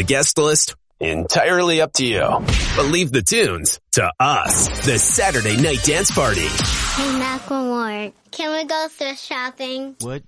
guest list? Entirely up to you. But leave the tunes to us. The Saturday Night Dance Party. Hey, Macklemore, can we go thrift shopping? What?